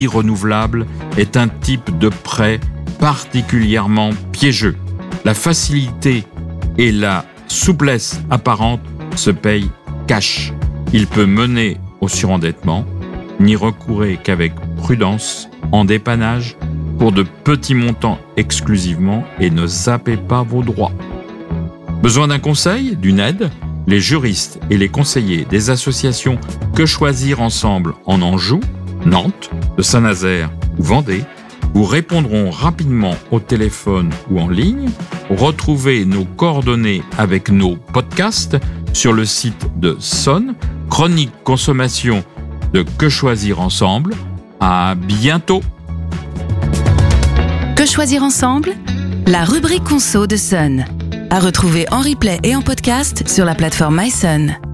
renouvelable est un type de prêt particulièrement piégeux. La facilité et la souplesse apparente se payent cash. Il peut mener au surendettement. N'y recourez qu'avec prudence, en dépannage, pour de petits montants exclusivement et ne zappez pas vos droits. Besoin d'un conseil, d'une aide ? Les juristes et les conseillers des associations Que Choisir Ensemble en Anjou, Nantes, de Saint-Nazaire ou Vendée vous répondront rapidement au téléphone ou en ligne. Retrouvez nos coordonnées avec nos podcasts sur le site de Son, Chronique Consommation de Que Choisir Ensemble. À bientôt. Que Choisir Ensemble, la rubrique conso de Son. À retrouver en replay et en podcast sur la plateforme MySon.